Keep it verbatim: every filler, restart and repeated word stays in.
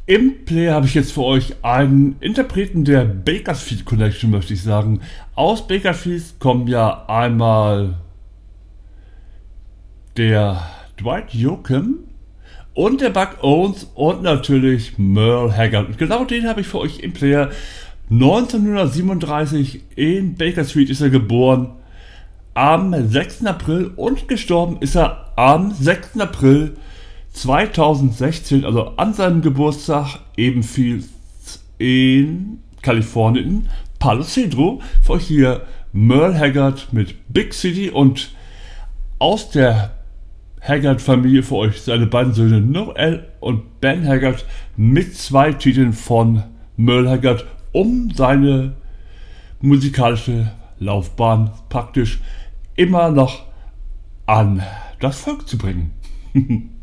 Im Player habe ich jetzt für euch einen Interpreten der Bakersfield Collection, möchte ich sagen. Aus Bakersfield kommen ja einmal der Dwight Yoakam und der Buck Owens und natürlich Merle Haggard. Und genau den habe ich für euch im Player. neunzehnhundertsiebenunddreißig in Bakersfield ist er geboren, am sechsten April, und gestorben ist er am sechsten April zweitausendsechzehn, also an seinem Geburtstag, ebenfalls in Kalifornien, Palo Cedro. Für euch hier Merle Haggard mit Big City und aus der Haggard-Familie für euch seine beiden Söhne Noel und Ben Haggard mit zwei Titeln von Merle Haggard, um seine musikalische Laufbahn praktisch immer noch an das Volk zu bringen.